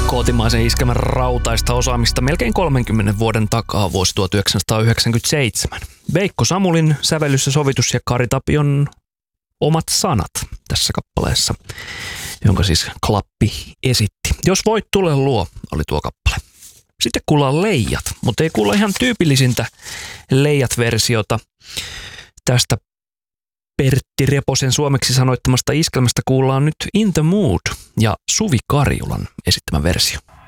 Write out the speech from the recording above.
Kotimaisen iskelmän rautaista osaamista melkein 30 vuoden takaa vuosi 1997. Veikko Samulin sävellys ja sovitus ja Kari Tapion omat sanat tässä kappaleessa, jonka siis Klappi esitti. Jos voit, tule luo, oli tuo kappale. Sitten kuullaan Leijat, mutta ei kuulla ihan tyypillisintä Leijat-versiota tästä Pertti Reposen suomeksi sanoittamasta iskelmästä. Kuullaan nyt In the Mood ja Suvi Karjulan esittämä versio.